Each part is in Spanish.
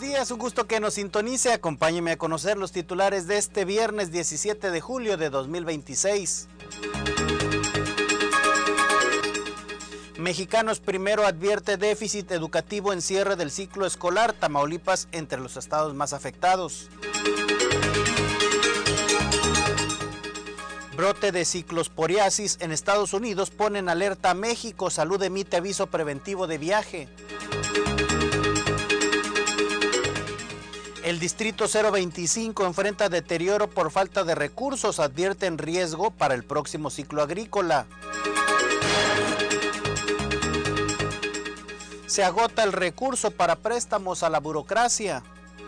días, un gusto que nos sintonice. Acompáñeme a conocer los titulares de este viernes 17 de julio de 2026. Mexicanos Primero advierte déficit educativo en cierre del ciclo escolar. Tamaulipas entre los estados más afectados. Brote de ciclosporiasis en Estados Unidos pone en alerta a México. Salud emite aviso preventivo de viaje. El distrito 025 enfrenta deterioro por falta de recursos, advierten riesgo para el próximo ciclo agrícola. Se agota el recurso para préstamos a la burocracia.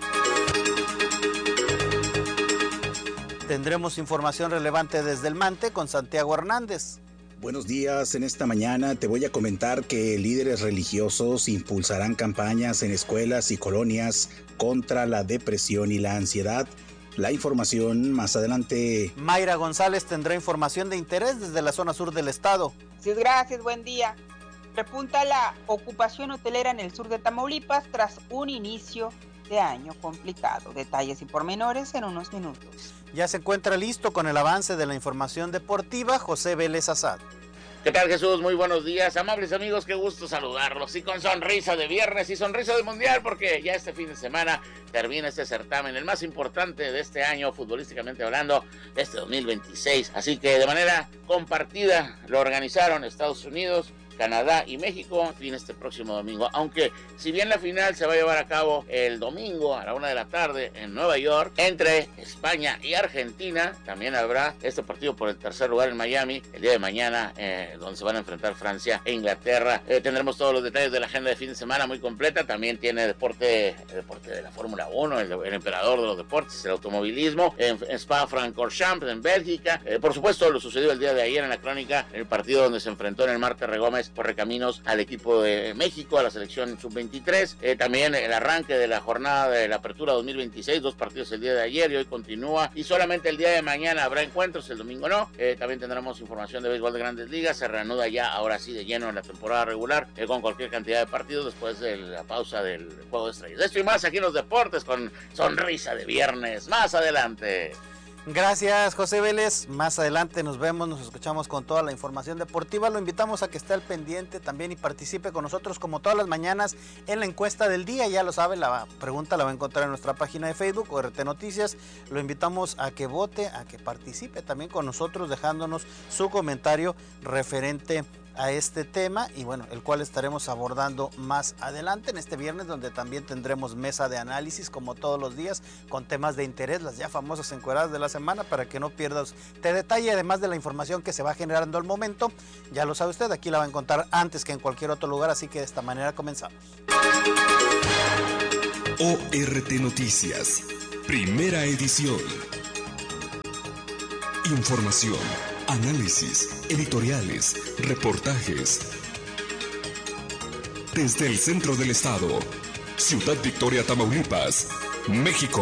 Tendremos información relevante desde el Mante con Santiago Hernández. Buenos días, en esta mañana te voy a comentar que líderes religiosos impulsarán campañas en escuelas y colonias contra la depresión y la ansiedad. La información más adelante. Mayra González tendrá información de interés desde la zona sur del estado. Sí, gracias, buen día. Repunta la ocupación hotelera en el sur de Tamaulipas tras un inicio de año complicado. Detalles y pormenores en unos minutos. Ya se encuentra listo con el avance de la información deportiva José Vélez Azad. ¿Qué tal, Jesús? Muy buenos días, amables amigos, qué gusto saludarlos y con sonrisa de viernes y sonrisa de mundial porque ya este fin de semana termina este certamen, el más importante de este año futbolísticamente hablando, este 2026, así que de manera compartida lo organizaron Estados Unidos, Canadá y México, en fin, este próximo domingo, aunque si bien la final se va a llevar a cabo el domingo a la 1 de la tarde en Nueva York, entre España y Argentina, también habrá este partido por el tercer lugar en Miami, el día de mañana, donde se van a enfrentar Francia e Inglaterra. Tendremos todos los detalles de la agenda de fin de semana muy completa, también tiene el deporte de la Fórmula 1, el emperador de los deportes, el automovilismo, en Spa-Francorchamps, en Bélgica, por supuesto lo sucedió el día de ayer en la crónica, el partido donde se enfrentó en el Marte Regómez por recaminos al equipo de México, a la selección sub-23, también el arranque de la jornada de la apertura 2026, 2 partidos el día de ayer y hoy continúa, y solamente el día de mañana habrá encuentros, el domingo no. También tendremos información de béisbol de Grandes Ligas, se reanuda ya ahora sí de lleno en la temporada regular, con cualquier cantidad de partidos después de la pausa del Juego de Estrellas. Esto y más aquí en los deportes con sonrisa de viernes, más adelante. Gracias, José Vélez. Más adelante nos vemos, nos escuchamos con toda la información deportiva. Lo invitamos a que esté al pendiente también y participe con nosotros como todas las mañanas en la encuesta del día. Ya lo sabe, la pregunta la va a encontrar en nuestra página de Facebook, ORT Noticias. Lo invitamos a que vote, a que participe también con nosotros dejándonos su comentario referente a este tema y bueno, el cual estaremos abordando más adelante en este viernes, donde también tendremos mesa de análisis como todos los días con temas de interés, las ya famosas encueradas de la semana, para que no pierdas te detalle, además de la información que se va generando al momento. Ya lo sabe usted, aquí la va a encontrar antes que en cualquier otro lugar, así que de esta manera comenzamos. ORT Noticias, primera edición. Información, análisis, editoriales, reportajes. Desde el centro del estado, Ciudad Victoria, Tamaulipas, México.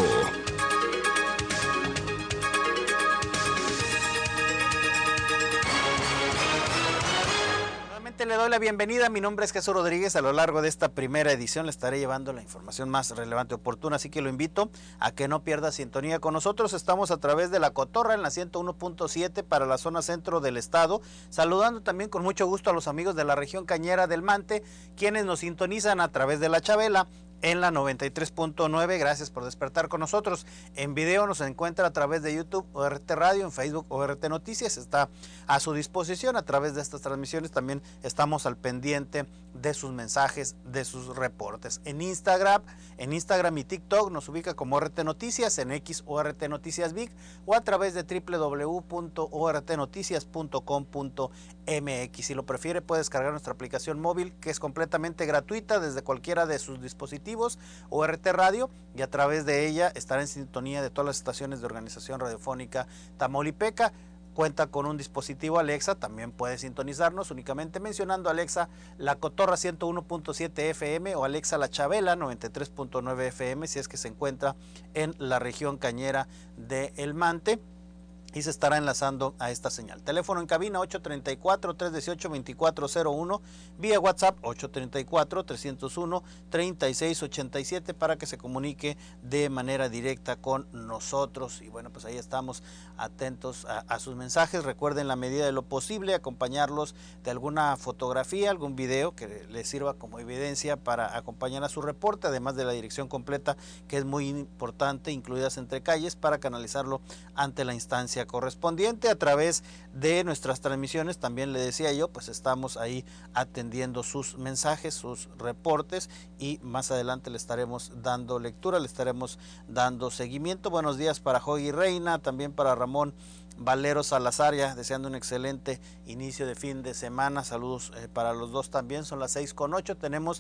Le doy la bienvenida, mi nombre es Jesús Rodríguez. A lo largo de esta primera edición le estaré llevando la información más relevante y oportuna, así que lo invito a que no pierda sintonía con nosotros. Estamos a través de La Cotorra en la 101.7 para la zona centro del estado, saludando también con mucho gusto a los amigos de la región cañera del Mante, quienes nos sintonizan a través de La Chabela en la 93.9, gracias por despertar con nosotros. En video nos encuentra a través de YouTube ORT Radio, en Facebook ORT Noticias, está a su disposición. A través de estas transmisiones también estamos al pendiente de sus mensajes, de sus reportes. En Instagram y TikTok nos ubica como ORT Noticias, en X ORT Noticias Vic, o a través de www.ortnoticias.com.mx. Si lo prefiere puede descargar nuestra aplicación móvil, que es completamente gratuita desde cualquiera de sus dispositivos ORT Radio, y a través de ella estará en sintonía de todas las estaciones de Organización Radiofónica Tamaulipeca. Cuenta con un dispositivo Alexa, también puede sintonizarnos únicamente mencionando Alexa La Cotorra 101.7 FM o Alexa La Chabela 93.9 FM si es que se encuentra en la región cañera de El Mante. y se estará enlazando a esta señal. Teléfono en cabina 834-318-2401, vía WhatsApp 834-301-3687 para que se comunique de manera directa con nosotros. Y bueno, pues ahí estamos atentos a sus mensajes. Recuerden, en la medida de lo posible, acompañarlos de alguna fotografía, algún video que les sirva como evidencia para acompañar a su reporte, además de la dirección completa, que es muy importante, incluidas entre calles, para canalizarlo ante la instancia correspondiente. A través de nuestras transmisiones, también le decía yo, pues estamos ahí atendiendo sus mensajes, sus reportes, y más adelante le estaremos dando lectura, le estaremos dando seguimiento. Buenos días para Jogi Reina, también para Ramón Valero Salazar, ya deseando un excelente inicio de fin de semana. Saludos para los dos también. Son las 6:08, tenemos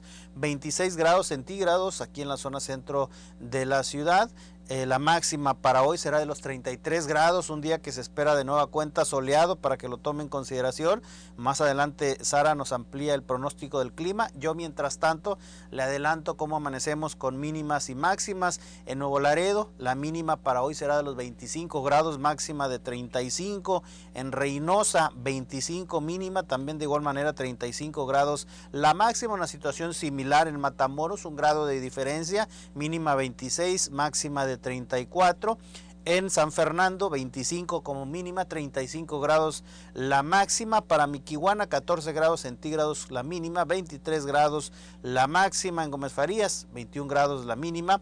26 grados centígrados aquí en la zona centro de la ciudad. La máxima para hoy será de los 33 grados, un día que se espera de nueva cuenta soleado, para que lo tome en consideración. Más adelante Sara nos amplía el pronóstico del clima. Yo mientras tanto le adelanto cómo amanecemos con mínimas y máximas. En Nuevo Laredo la mínima para hoy será de los 25 grados, máxima de 35. En Reynosa 25 mínima, también de igual manera 35 grados la máxima. Una situación similar en Matamoros, un grado de diferencia, mínima 26, máxima de 34. En San Fernando 25 como mínima, 35 grados la máxima. Para Miquihuana 14 grados centígrados la mínima, 23 grados la máxima. En Gómez Farías 21 grados la mínima,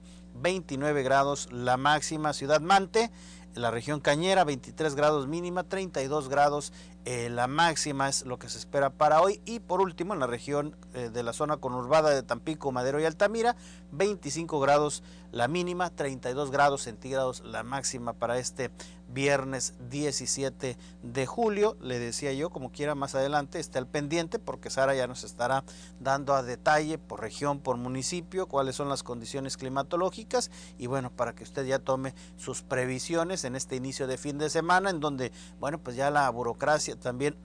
29 grados la máxima. Ciudad Mante, en la región Cañera 23 grados mínima, 32 grados la máxima es lo que se espera para hoy. Y por último, en la región de la zona conurbada de Tampico, Madero y Altamira, 25 grados la mínima, 32 grados centígrados la máxima para este viernes 17 de julio. Le decía yo, como quiera, más adelante esté al pendiente, porque Sara ya nos estará dando a detalle por región, por municipio, cuáles son las condiciones climatológicas, y bueno, para que usted ya tome sus previsiones en este inicio de fin de semana, en donde, bueno, pues ya la burocracia también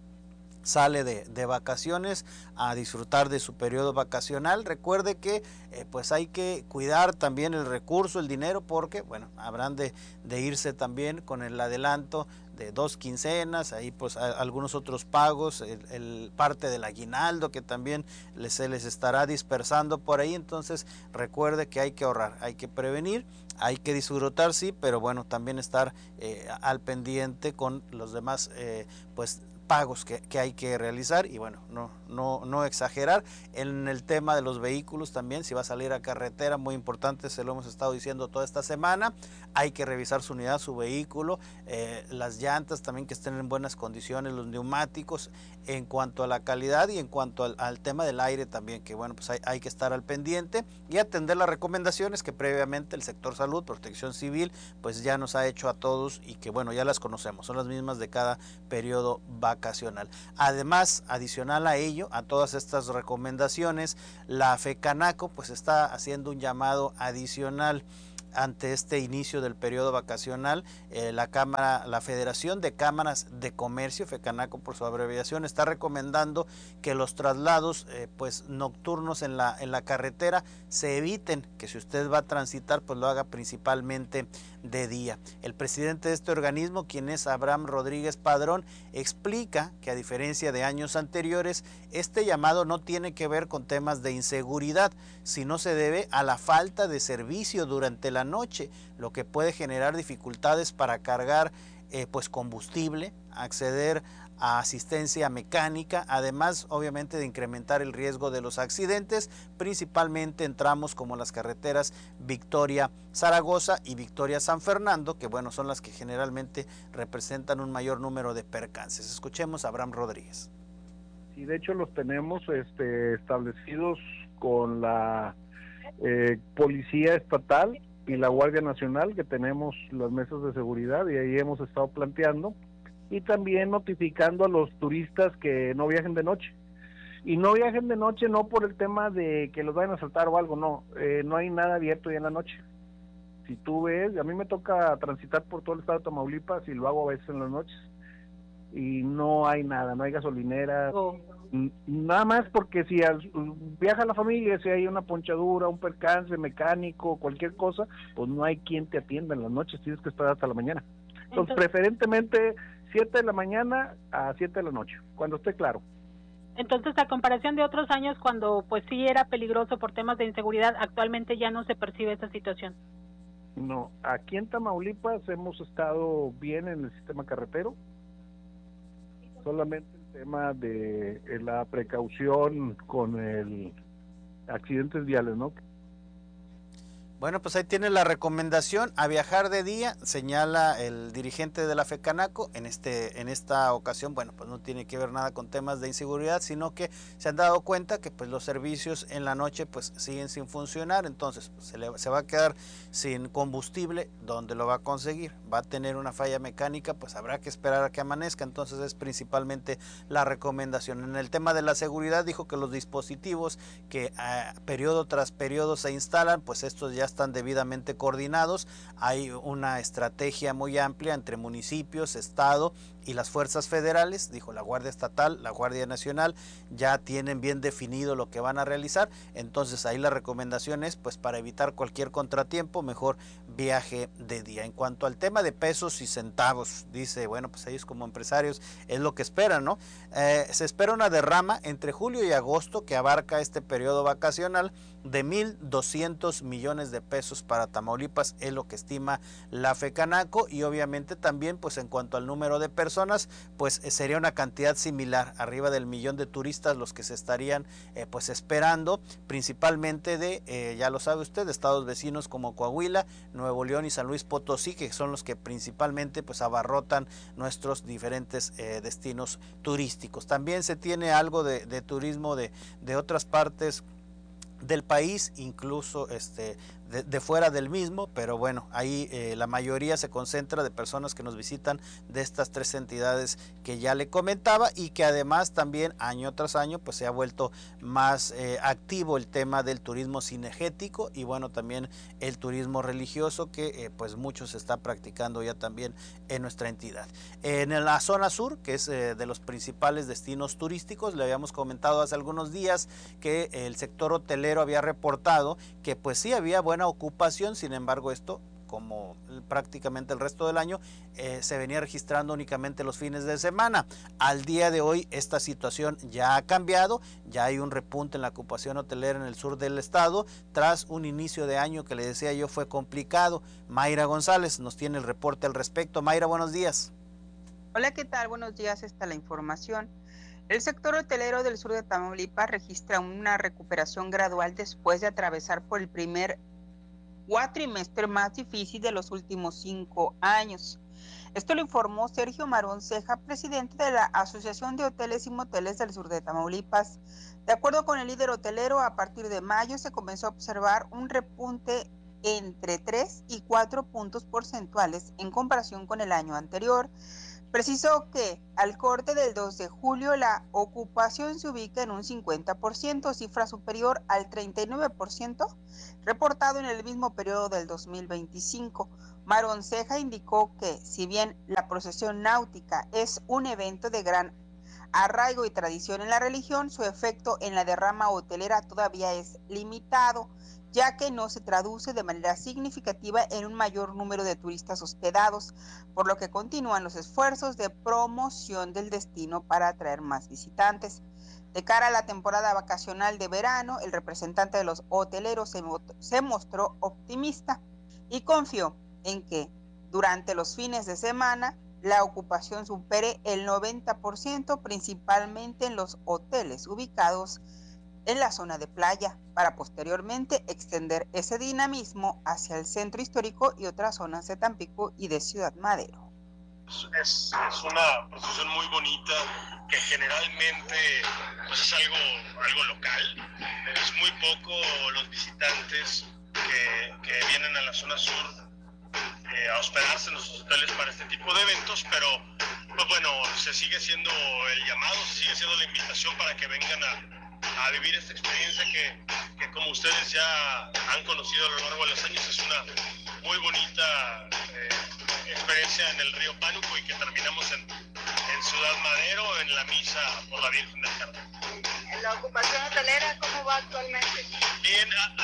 sale de vacaciones a disfrutar de su periodo vacacional. Recuerde que pues hay que cuidar también el recurso, el dinero, porque bueno, habrán de irse también con el adelanto de 2 quincenas, ahí pues algunos otros pagos, el parte del aguinaldo que también se les estará dispersando por ahí. Entonces recuerde que hay que ahorrar, hay que prevenir, hay que disfrutar, sí, pero bueno, también estar al pendiente con los demás pues pagos que hay que realizar. Y bueno, no exagerar en el tema de los vehículos también. Si va a salir a carretera, muy importante, se lo hemos estado diciendo toda esta semana, hay que revisar su unidad, su vehículo, las llantas también, que estén en buenas condiciones, los neumáticos, en cuanto a la calidad, y en cuanto al tema del aire también, que bueno, pues hay que estar al pendiente y atender las recomendaciones que previamente el sector salud, protección civil, pues ya nos ha hecho a todos, y que bueno, ya las conocemos, son las mismas de cada periodo vacacional. Además, adicional a ello, a todas estas recomendaciones, la FECANACO pues está haciendo un llamado adicional ante este inicio del periodo vacacional. La Federación de Cámaras de Comercio, FECANACO por su abreviación, está recomendando que los traslados pues nocturnos en la carretera se eviten, que si usted va a transitar pues lo haga principalmente de día. El presidente de este organismo, quien es Abraham Rodríguez Padrón, explica que a diferencia de años anteriores, este llamado no tiene que ver con temas de inseguridad, sino se debe a la falta de servicio durante la noche, lo que puede generar dificultades para cargar pues combustible, acceder a asistencia mecánica, además obviamente de incrementar el riesgo de los accidentes, principalmente en tramos como las carreteras Victoria-Zaragoza y Victoria-San Fernando, que bueno, son las que generalmente representan un mayor número de percances. Escuchemos a Abraham Rodríguez. Sí, de hecho los tenemos establecidos con la Policía Estatal y la Guardia Nacional, que tenemos las mesas de seguridad, y ahí hemos estado planteando, y también notificando a los turistas que no viajen de noche. Y no viajen de noche no por el tema de que los vayan a asaltar o algo, no hay nada abierto ya en la noche. Si tú ves, a mí me toca transitar por todo el estado de Tamaulipas y lo hago a veces en las noches, y no hay nada, no hay gasolineras, nada más, porque si viaja la familia, si hay una ponchadura, un percance mecánico, cualquier cosa, pues no hay quien te atienda en las noches, tienes que esperar hasta la mañana. Entonces, preferentemente 7 de la mañana a 7 de la noche, cuando esté claro. Entonces, a comparación de otros años, cuando pues sí era peligroso por temas de inseguridad, actualmente ya no se percibe esa situación. No, aquí en Tamaulipas hemos estado bien en el sistema carretero, solamente el tema de la precaución con el accidentes viales, ¿no? Bueno, pues ahí tiene la recomendación a viajar de día, señala el dirigente de la FECANACO. En esta ocasión, bueno, pues no tiene que ver nada con temas de inseguridad, sino que se han dado cuenta que pues los servicios en la noche pues siguen sin funcionar, entonces pues, se va a quedar sin combustible. ¿Dónde lo va a conseguir? Va a tener una falla mecánica, pues habrá que esperar a que amanezca. Entonces es principalmente la recomendación. En el tema de la seguridad dijo que los dispositivos que periodo tras periodo se instalan, pues estos ya están debidamente coordinados. Hay una estrategia muy amplia entre municipios, estado y las fuerzas federales. Dijo, la Guardia Estatal, la Guardia Nacional ya tienen bien definido lo que van a realizar. Entonces ahí la recomendación es, pues para evitar cualquier contratiempo, mejor viaje de día. En cuanto al tema de pesos y centavos, dice, bueno, pues ellos como empresarios es lo que esperan, ¿no? Se espera una derrama entre julio y agosto que abarca este periodo vacacional de 1,200 millones de pesos para Tamaulipas, es lo que estima la FECANACO. Y obviamente también pues en cuanto al número de personas, pues sería una cantidad similar, arriba del 1,000,000 de turistas los que se estarían pues esperando, principalmente de, ya lo sabe usted, de estados vecinos como Coahuila, Nuevo León y San Luis Potosí, que son los que principalmente pues abarrotan nuestros diferentes destinos turísticos. También se tiene algo de turismo de otras partes del país, incluso de fuera del mismo, pero bueno, ahí la mayoría se concentra de personas que nos visitan de estas tres entidades que ya le comentaba, y que además también año tras año pues se ha vuelto más activo el tema del turismo cinegético y bueno, también el turismo religioso que pues mucho se está practicando ya también en nuestra entidad. En la zona sur, que es de los principales destinos turísticos, le habíamos comentado hace algunos días que el sector hotelero había reportado que pues sí había buena ocupación. Sin embargo, esto, como prácticamente el resto del año, se venía registrando únicamente los fines de semana. Al día de hoy esta situación ya ha cambiado, ya hay un repunte en la ocupación hotelera en el sur del estado, tras un inicio de año que le decía yo fue complicado. Mayra González nos tiene el reporte al respecto. Mayra, buenos días. Hola, ¿qué tal? Buenos días, esta la información. El sector hotelero del sur de Tamaulipas registra una recuperación gradual después de atravesar por el primer cuatrimestre más difícil de los últimos 5 años. Esto lo informó Sergio Marón Ceja, presidente de la Asociación de Hoteles y Moteles del sur de Tamaulipas. De acuerdo con el líder hotelero, a partir de mayo se comenzó a observar un repunte entre 3 y 4 puntos porcentuales en comparación con el año anterior. Precisó que al corte del 2 de julio la ocupación se ubica en un 50%, cifra superior al 39% reportado en el mismo periodo del 2025. Marón Ceja indicó que si bien la procesión náutica es un evento de gran arraigo y tradición en la religión, su efecto en la derrama hotelera todavía es limitado, ya que no se traduce de manera significativa en un mayor número de turistas hospedados, por lo que continúan los esfuerzos de promoción del destino para atraer más visitantes. De cara a la temporada vacacional de verano, el representante de los hoteleros se mostró optimista y confió en que durante los fines de semana la ocupación supere el 90%, principalmente en los hoteles ubicados en la zona de playa, para posteriormente extender ese dinamismo hacia el centro histórico y otras zonas de Tampico y de Ciudad Madero. Es una procesión muy bonita que generalmente pues es algo local. Es muy poco los visitantes que vienen a la zona sur a hospedarse en los hoteles para este tipo de eventos, pero pues bueno, se sigue siendo el llamado, se sigue siendo la invitación para que vengan a vivir esta experiencia que como ustedes ya han conocido a lo largo de los años, es una muy bonita experiencia en el río Pánuco y que terminamos en Ciudad Madero en la misa por la Virgen del Carmen. ¿La ocupación hotelera cómo va actualmente? Bien, ha ido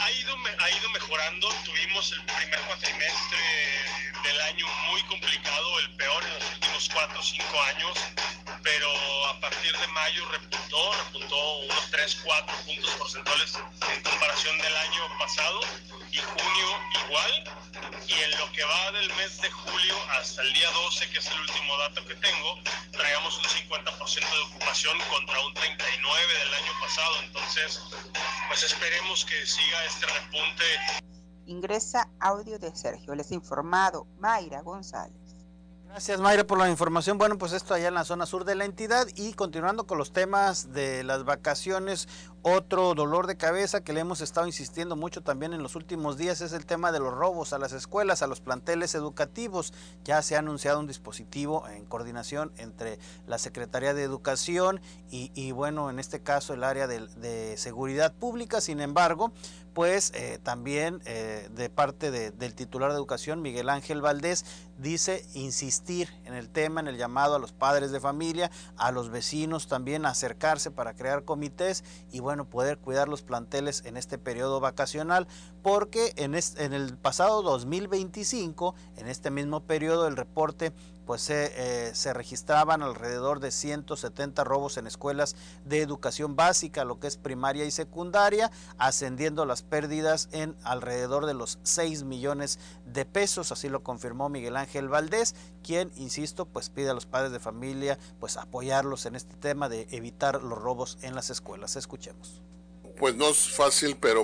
ha ido mejorando. Tuvimos el primer cuatrimestre del año muy complicado, el peor en los últimos 4 o 5 años, pero a partir de mayo repuntó unos 3-4 puntos porcentuales en comparación del año pasado, y junio igual, y en lo que va del mes de julio hasta el día 12, que es el último dato que tengo, traíamos un 50% de ocupación contra un 39% del año pasado. Entonces, pues esperemos que siga este repunte. Ingresa audio de Sergio. Les ha informado Mayra González. Gracias, Mayra, por la información. Bueno, pues esto allá en la zona sur de la entidad. Y continuando con los temas de las vacaciones, otro dolor de cabeza que le hemos estado insistiendo mucho también en los últimos días es el tema de los robos a las escuelas, a los planteles educativos. Ya se ha anunciado un dispositivo en coordinación entre la Secretaría de Educación y bueno, en este caso el área de seguridad pública. Sin embargo, pues también de parte del titular de Educación, Miguel Ángel Valdés, dice insistir en el tema, en el llamado a los padres de familia, a los vecinos también a acercarse para crear comités y bueno, poder cuidar los planteles en este periodo vacacional, porque en el pasado 2025, en este mismo periodo, el reporte pues se registraban alrededor de 170 robos en escuelas de educación básica, lo que es primaria y secundaria, ascendiendo las pérdidas en alrededor de los 6 millones de pesos, así lo confirmó Miguel Ángel Valdés, quien, insisto, pues pide a los padres de familia pues apoyarlos en este tema de evitar los robos en las escuelas. Escuchemos. Pues no es fácil, pero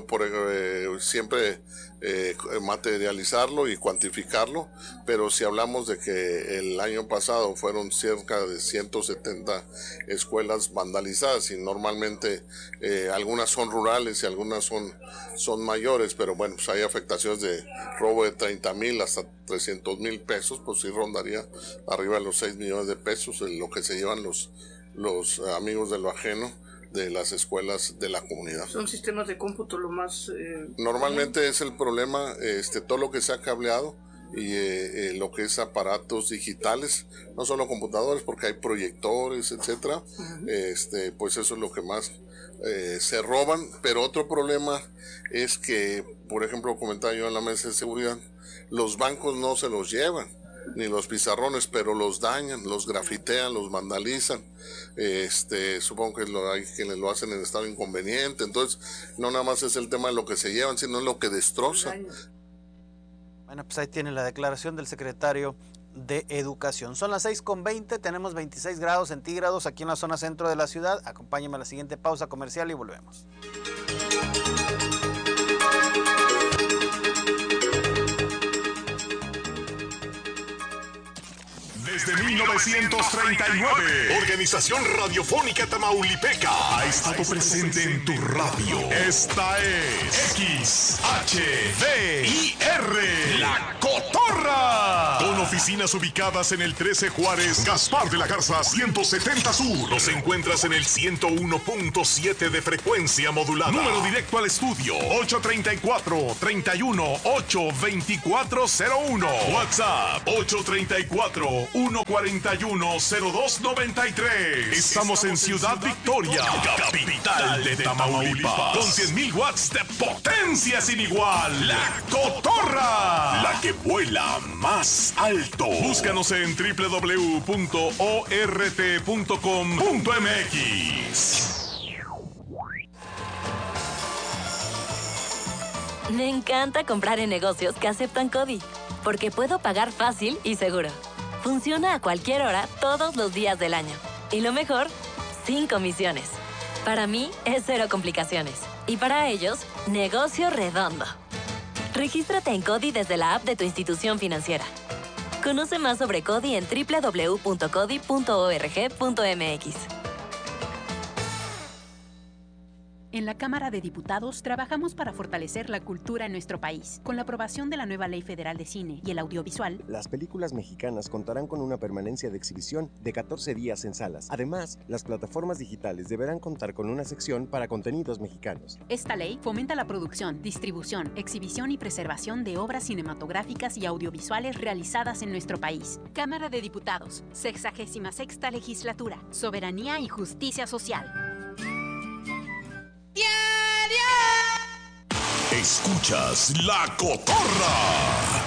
siempre materializarlo y cuantificarlo, pero si hablamos de que el año pasado fueron cerca de 170 escuelas vandalizadas y normalmente algunas son rurales y algunas son mayores, pero bueno, pues hay afectaciones de robo de 30,000 hasta 300,000 pesos, pues sí rondaría arriba de los 6 millones de pesos en lo que se llevan los amigos de lo ajeno de las escuelas de la comunidad. Son sistemas de cómputo lo más... Normalmente es el problema, todo lo que se ha cableado y lo que es aparatos digitales, no solo computadores, porque hay proyectores, etcétera. Pues eso es lo que más se roban. Pero otro problema es que, por ejemplo, comentaba yo en la mesa de seguridad, los bancos no se los llevan, ni los pizarrones, pero los dañan, los grafitean, los vandalizan. Supongo que hay quienes lo hacen en estado inconveniente. Entonces, no nada más es el tema de lo que se llevan, sino lo que destrozan. Bueno, pues ahí tiene la declaración del secretario de Educación. Son las 6:20, tenemos 26 grados centígrados aquí en la zona centro de la ciudad. Acompáñenme a la siguiente pausa comercial y volvemos. Desde 1939, Organización Radiofónica Tamaulipeca ha estado presente en tu radio. Esta es XHDIR, La Cotorra. Con oficinas ubicadas en el 13 Juárez, Gaspar de la Garza 170 Sur. Nos encuentras en el 101.7 de frecuencia modulada. Número directo al estudio 834-31-82401. WhatsApp 834-141-0293. Estamos en Ciudad Victoria, capital de Tamaulipas, con 100,000 watts de potencia sin igual. La Cotorra, la que vuela más alto. Búscanos en www.ort.com.mx. Me encanta comprar en negocios que aceptan CODI, porque puedo pagar fácil y seguro. Funciona a cualquier hora, todos los días del año. Y lo mejor, sin comisiones. Para mí, es cero complicaciones. Y para ellos, negocio redondo. Regístrate en CODI desde la app de tu institución financiera. Conoce más sobre CODI en www.codi.org.mx. En la Cámara de Diputados trabajamos para fortalecer la cultura en nuestro país. Con la aprobación de la nueva Ley Federal de Cine y el Audiovisual, las películas mexicanas contarán con una permanencia de exhibición de 14 días en salas. Además, las plataformas digitales deberán contar con una sección para contenidos mexicanos. Esta ley fomenta la producción, distribución, exhibición y preservación de obras cinematográficas y audiovisuales realizadas en nuestro país. Cámara de Diputados, 66ª Legislatura, Soberanía y Justicia Social. Escuchas La Cotorra.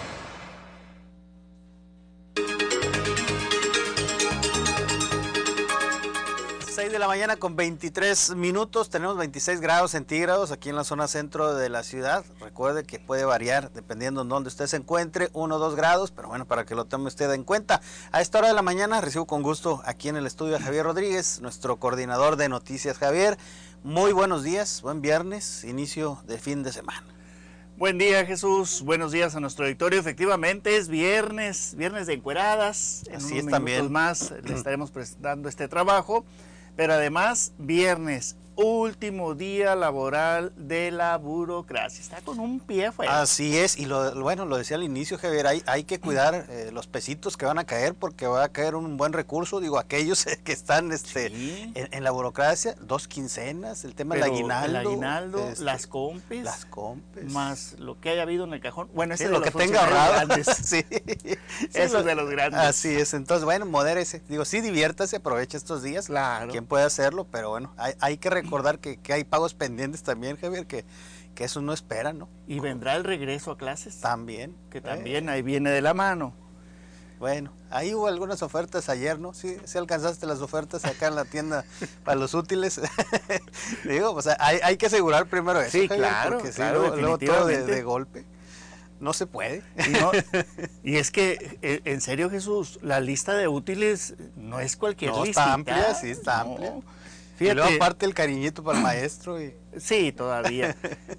6 de la mañana con 23 minutos, tenemos 26 grados centígrados aquí en la zona centro de la ciudad. Recuerde que puede variar dependiendo en dónde usted se encuentre, 1 o 2 grados, pero bueno, para que lo tome usted en cuenta. A esta hora de la mañana recibo con gusto aquí en el estudio a Javier Rodríguez, nuestro coordinador de noticias. Javier, muy buenos días, buen viernes, inicio de fin de semana. Buen día, Jesús, buenos días a nuestro auditorio. Efectivamente es viernes de encueradas. Así es también. Más le estaremos presentando este trabajo. Pero además, viernes, último día laboral de la burocracia. Está con un pie afuera. Así es, y lo decía al inicio, Javier, hay que cuidar los pesitos que van a caer, porque va a caer un buen recurso, digo, aquellos que están en la burocracia, 2 quincenas, el tema del aguinaldo. El aguinaldo, las compes. Más lo que haya habido en el cajón. Bueno, ese sí, lo que tenga ahorrado. Sí, eso es de los grandes. Así es, entonces, bueno, modérese. Digo, sí, diviértase, aproveche estos días. Claro. Quien puede hacerlo, pero bueno, hay que recordar que hay pagos pendientes también, Javier, que eso no espera, ¿no? Y vendrá el regreso a clases. También. Que también ahí viene de la mano. Bueno, ahí hubo algunas ofertas ayer, ¿no? Sí alcanzaste las ofertas acá en la tienda para los útiles. Digo, o sea, hay que asegurar primero eso, sí, Javier, claro, porque claro, luego todo de golpe. No se puede. Y es que, en serio, Jesús, la lista de útiles no es cualquier lista. Está amplia, sí, está amplia. Fíjate. Y luego aparte el cariñito para el maestro. Sí, todavía.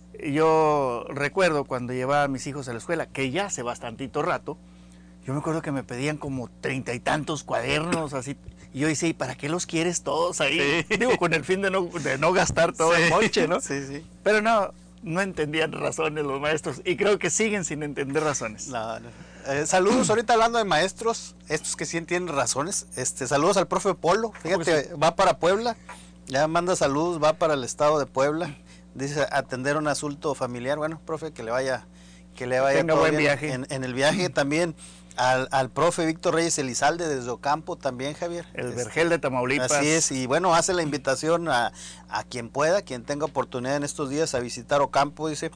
Yo recuerdo cuando llevaba a mis hijos a la escuela, que ya hace bastantito rato, yo me acuerdo que me pedían como 30 y tantos cuadernos, así. Y yo decía, ¿y para qué los quieres todos ahí? Sí. Digo, con el fin de no gastar todo el monche, ¿no? Sí. Pero no entendían razones los maestros, y creo que siguen sin entender razones. No. Saludos, ahorita hablando de maestros, estos que sí entienden razones, saludos al profe Polo, fíjate, va para Puebla, ya manda saludos, va para el estado de Puebla, dice atender un asunto familiar. Bueno, profe, que le vaya tenga buen viaje. En el viaje. También al profe Víctor Reyes Elizalde desde Ocampo también, Javier. El Vergel de Tamaulipas. Así es, y bueno, hace la invitación a quien pueda, quien tenga oportunidad en estos días a visitar Ocampo, dice,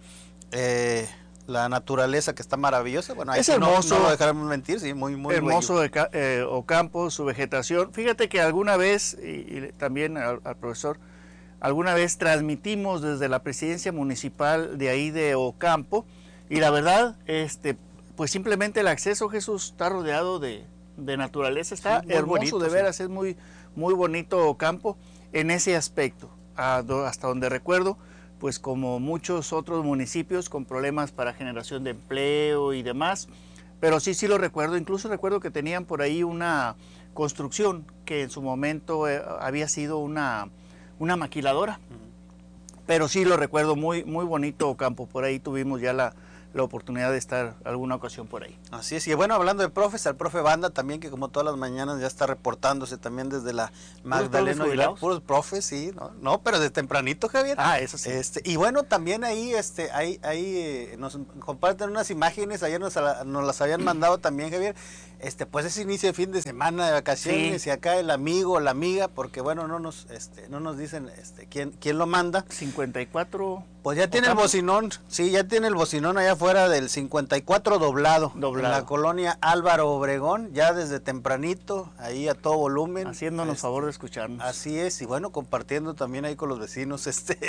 la naturaleza que está maravillosa. Bueno, es hermoso. No lo dejaremos mentir, sí, muy hermoso Ocampo, su vegetación. Fíjate que alguna vez, y también al profesor, alguna vez transmitimos desde la presidencia municipal de ahí de Ocampo, y la verdad, pues simplemente el acceso, Jesús, está rodeado de naturaleza, está hermoso, bonito, de veras, sí. Es muy bonito Ocampo en ese aspecto, hasta donde recuerdo, pues como muchos otros municipios con problemas para generación de empleo y demás, pero sí lo recuerdo. Incluso recuerdo que tenían por ahí una construcción que en su momento había sido una maquiladora, pero sí lo recuerdo, muy bonito Ocampo. Por ahí tuvimos ya la oportunidad de estar alguna ocasión por ahí. Así es, y bueno, hablando de profes, al profe Banda también, que como todas las mañanas ya está reportándose también desde la Magdalena Aguilar, puros profes, sí, no, pero de tempranito, Javier. Eso sí. Y bueno, también ahí, ahí nos comparten unas imágenes, ayer nos las habían mandado también, Javier, pues es inicio de fin de semana de vacaciones, sí. Y acá el amigo o la amiga, porque bueno, no nos dicen quién lo manda. 54. Pues ya tiene el bocinón, sí, ya tiene el bocinón allá afuera del 54 doblado. En la colonia Álvaro Obregón, ya desde tempranito, ahí a todo volumen. Haciéndonos favor de escucharnos. Así es, y bueno, compartiendo también ahí con los vecinos.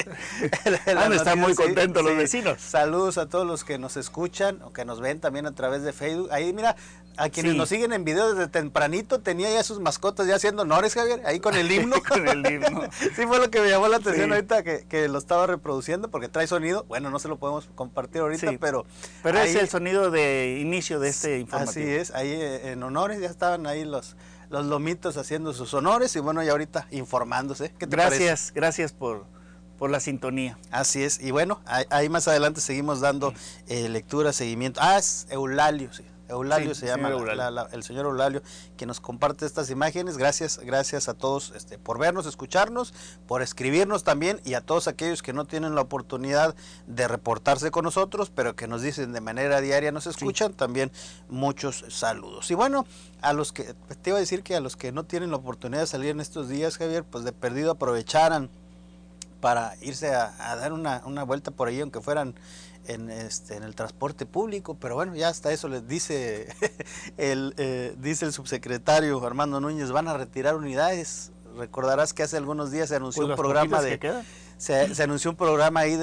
Están muy contentos los vecinos. Saludos a todos los que nos escuchan o que nos ven también a través de Facebook. Ahí mira, a quienes nos siguen en video desde tempranito, tenía ya sus mascotas ya haciendo honores, Javier, ahí con el himno. Con el himno. Sí, fue lo que me llamó la atención ahorita que lo estaba reproduciendo, porque trae sonido. Bueno, no se lo podemos compartir ahorita, pero ahí, es el sonido de inicio de este informativo. Así es, ahí en honores ya estaban ahí los lomitos haciendo sus honores y bueno, ya ahorita informándose. ¿Qué te parece? Gracias por la sintonía. Así es, y bueno, ahí más adelante seguimos dando lectura, seguimiento. Es Eulalio, sí. Eulalio se llama el señor Eulalio, que nos comparte estas imágenes. Gracias a todos por vernos, escucharnos, por escribirnos también, y a todos aquellos que no tienen la oportunidad de reportarse con nosotros, pero que nos dicen de manera diaria, nos escuchan, también muchos saludos. Y bueno, a los que, te iba a decir que a los que no tienen la oportunidad de salir en estos días, Javier, pues de perdido aprovecharan para irse a dar una vuelta por ahí, aunque fueran en el transporte público, pero bueno, ya hasta eso les dice dice el subsecretario Armando Núñez, van a retirar unidades. Recordarás que hace algunos días se anunció un programa se anunció un programa ahí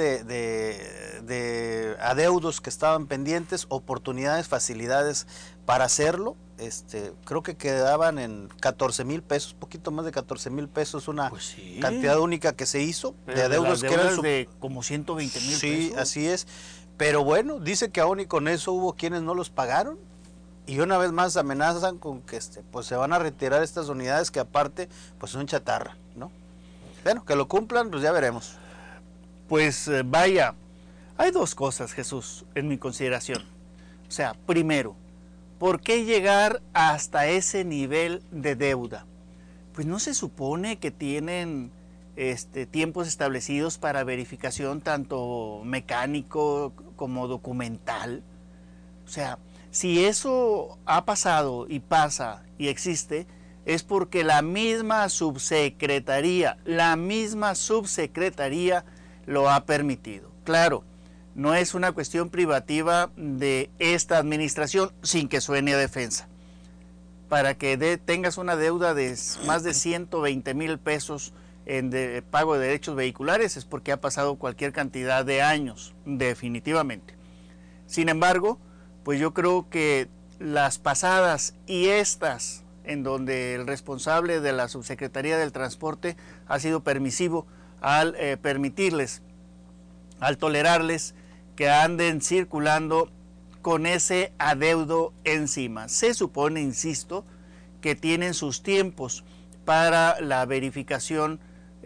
de adeudos que estaban pendientes, oportunidades, facilidades para hacerlo. Creo que quedaban en 14,000 pesos, poquito más de 14,000 pesos, una cantidad única que se hizo. Pero de adeudos que eran de como 120,000 pesos. Sí, así es. Pero bueno, dice que aún y con eso hubo quienes no los pagaron. Y una vez más amenazan con que pues se van a retirar estas unidades que aparte pues son chatarra, ¿no? Bueno, que lo cumplan, pues ya veremos. Pues vaya, hay dos cosas, Jesús, en mi consideración. O sea, primero, ¿por qué llegar hasta ese nivel de deuda? Pues no se supone que tienen tiempos establecidos para verificación tanto mecánico como documental. O sea, si eso ha pasado y pasa y existe, es porque la misma subsecretaría lo ha permitido. Claro, no es una cuestión privativa de esta administración, sin que suene a defensa. Para que tengas una deuda de más de 120,000 pesos en pago de derechos vehiculares, es porque ha pasado cualquier cantidad de años, definitivamente. Sin embargo, pues yo creo que las pasadas y estas, en donde el responsable de la Subsecretaría del Transporte ha sido permisivo al permitirles, al tolerarles que anden circulando con ese adeudo encima. Se supone, insisto, que tienen sus tiempos para la verificación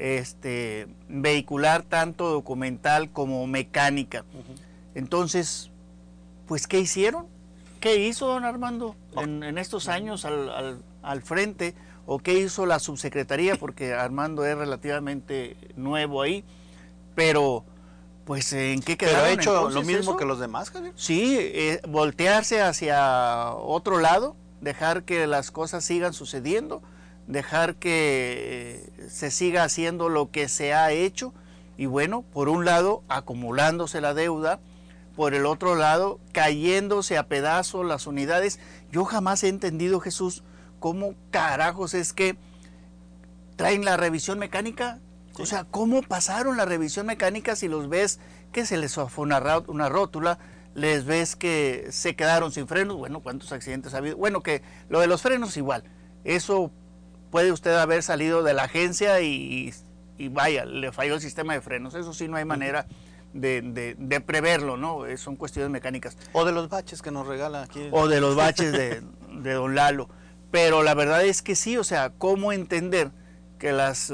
vehicular, tanto documental como mecánica. Entonces, pues, ¿qué hicieron? ¿Qué hizo don Armando en estos años al frente? ¿O qué hizo la subsecretaría? Porque Armando es relativamente nuevo ahí, pero pues ¿en qué quedaron? ¿Pero ha hecho entonces lo mismo eso? Que los demás, Javier? Sí, voltearse hacia otro lado, dejar que las cosas sigan sucediendo, dejar que se siga haciendo lo que se ha hecho, y bueno, por un lado acumulándose la deuda, por el otro lado cayéndose a pedazos las unidades. Yo jamás he entendido, Jesús, cómo carajos es que traen la revisión mecánica. Sí. O sea, ¿cómo pasaron la revisión mecánica si los ves que se les fue una rótula, les ves que se quedaron sin frenos? Bueno, ¿cuántos accidentes ha habido? Bueno, que lo de los frenos igual, eso puede usted haber salido de la agencia y vaya, le falló el sistema de frenos. Eso sí, no hay manera de preverlo, ¿no? Son cuestiones mecánicas. O de los baches que nos regala aquí. O de los baches de don Lalo. Pero la verdad es que sí, o sea, ¿cómo entender que las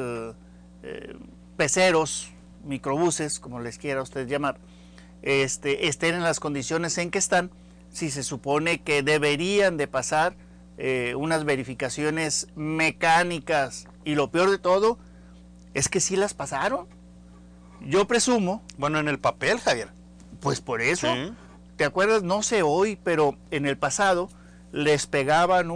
peceros, microbuses, como les quiera usted llamar, estén en las condiciones en que están, si se supone que deberían de pasar unas verificaciones mecánicas? Y lo peor de todo es que sí las pasaron. Yo presumo... Bueno, en el papel, Javier. Pues por eso. Sí. ¿Te acuerdas? No sé hoy, pero en el pasado les pegaban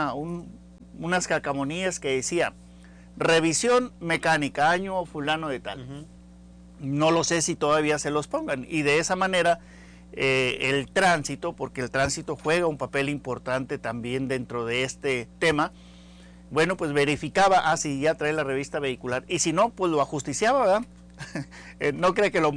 unas calcamonías que decían revisión mecánica, año fulano de tal. No lo sé si todavía se los pongan. Y de esa manera el tránsito, porque el tránsito juega un papel importante también dentro de este tema, bueno, pues verificaba, si ya trae la revista vehicular. Y si no, pues lo ajusticiaba, ¿verdad? No cree que lo